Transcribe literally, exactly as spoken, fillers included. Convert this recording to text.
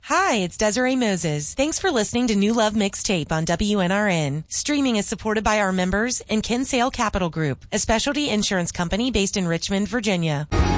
Hi, it's Desiree Moses. Thanks for listening to New Love Mixtape on W N R N. Streaming is supported by our members and Kinsale Capital Group, a specialty insurance company based in Richmond, Virginia.